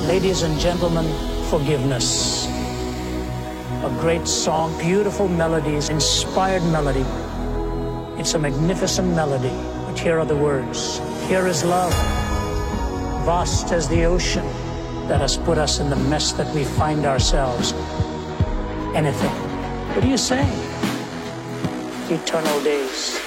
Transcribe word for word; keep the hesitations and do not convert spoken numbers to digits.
Ladies and gentlemen, forgiveness. A great song, beautiful melodies, inspired melody. It's a magnificent melody, but here are the words. Here is love, vast as the ocean, that has put us in the mess that we find ourselves. Anything. What do you say? Eternal days.